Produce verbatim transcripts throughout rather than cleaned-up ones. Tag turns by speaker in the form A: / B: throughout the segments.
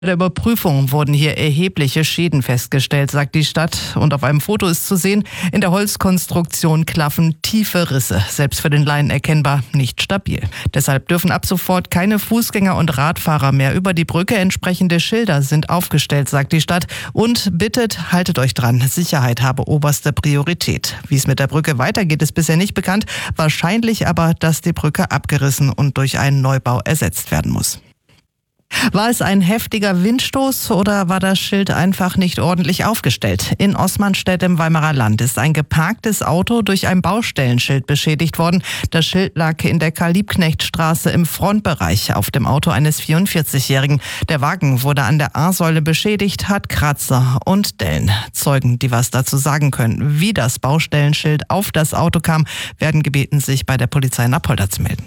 A: Bei der Überprüfung wurden hier erhebliche Schäden festgestellt, sagt die Stadt. Und auf einem Foto ist zu sehen, in der Holzkonstruktion klaffen tiefe Risse. Selbst für den Laien erkennbar nicht stabil. Deshalb dürfen ab sofort keine Fußgänger und Radfahrer mehr über die Brücke. Entsprechende Schilder sind aufgestellt, sagt die Stadt. Und bittet, haltet euch dran. Sicherheit habe oberste Priorität. Wie es mit der Brücke weitergeht, ist bisher nicht bekannt. Wahrscheinlich aber, dass die Brücke abgerissen und durch einen Neubau ersetzt werden muss. War es ein heftiger Windstoß oder war das Schild einfach nicht ordentlich aufgestellt? In Osmanstedt im Weimarer Land ist ein geparktes Auto durch ein Baustellenschild beschädigt worden. Das Schild lag in der Karl-Liebknecht-Straße im Frontbereich auf dem Auto eines vierundvierzigjährigen. Der Wagen wurde an der A-Säule beschädigt, hat Kratzer und Dellen. Zeugen, die was dazu sagen können, wie das Baustellenschild auf das Auto kam, werden gebeten, sich bei der Polizei in Apolda zu melden.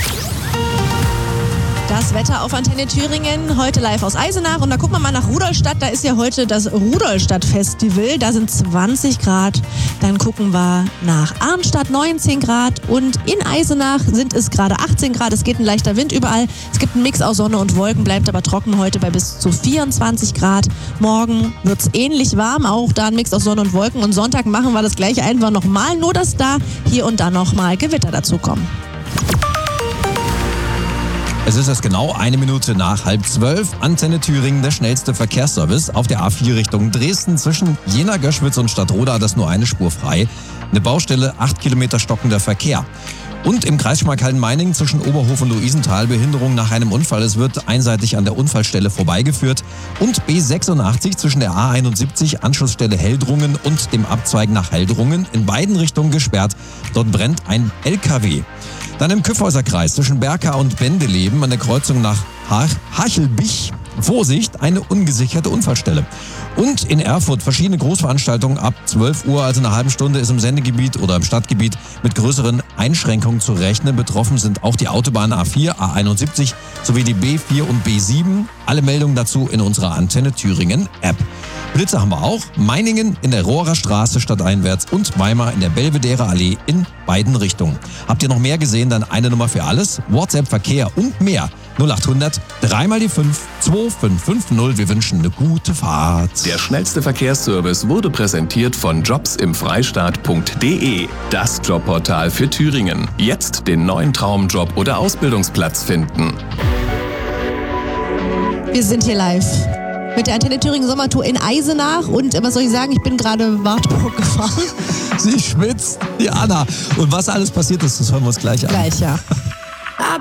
B: Das Wetter auf Antenne Thüringen, heute live aus Eisenach. Und da gucken wir mal nach Rudolstadt. Da ist ja heute das Rudolstadt-Festival. Da sind zwanzig Grad. Dann gucken wir nach Arnstadt, neunzehn Grad. Und in Eisenach sind es gerade achtzehn Grad. Es geht ein leichter Wind überall. Es gibt einen Mix aus Sonne und Wolken, bleibt aber trocken heute bei bis zu vierundzwanzig Grad. Morgen wird es ähnlich warm, auch da ein Mix aus Sonne und Wolken. Und Sonntag machen wir das gleiche einfach nochmal, nur dass da hier und da nochmal Gewitter dazukommen.
C: Es ist erst genau eine Minute nach halb zwölf. Antenne Thüringen, der schnellste Verkehrsservice auf der A vier Richtung Dresden zwischen Jena, Göschwitz und Stadtroda. Das ist nur eine Spur frei. Eine Baustelle, acht Kilometer stockender Verkehr. Und im Kreis Schmalkalden-Meiningen zwischen Oberhof und Luisenthal Behinderung nach einem Unfall. Es wird einseitig an der Unfallstelle vorbeigeführt. Und B sechsundachtzig zwischen der A einundsiebzig, Anschlussstelle Heldrungen und dem Abzweig nach Heldrungen in beiden Richtungen gesperrt. Dort brennt ein L K W. Dann im Kyffhäuser Kreis zwischen Berka und Bendeleben an der Kreuzung nach Hachelbich. Vorsicht, eine ungesicherte Unfallstelle. Und in Erfurt verschiedene Großveranstaltungen ab zwölf Uhr, also eine halbe Stunde, ist im Sendegebiet oder im Stadtgebiet mit größeren Einschränkungen zu rechnen. Betroffen sind auch die Autobahn A vier, A einundsiebzig sowie die B vier und B sieben. Alle Meldungen dazu in unserer Antenne Thüringen App. Blitze haben wir auch. Meiningen in der Rohrer Straße stadteinwärts und Weimar in der Belvedere Allee in beiden Richtungen. Habt ihr noch mehr gesehen, dann eine Nummer für alles. WhatsApp, Verkehr und mehr. null achthundert, dreimal die fünf, zwei fünf fünf null. Wir wünschen eine gute Fahrt.
D: Der schnellste Verkehrsservice wurde präsentiert von jobs im freistaat punkt de. Das Jobportal für Thüringen. Jetzt den neuen Traumjob oder Ausbildungsplatz finden.
B: Wir sind hier live mit der Antenne Thüringen Sommertour in Eisenach. Und was soll ich sagen, ich bin gerade Wartburg gefahren.
C: Sie schwitzt, die Anna. Und was alles passiert ist, das hören wir uns gleich an.
B: Gleich, ja.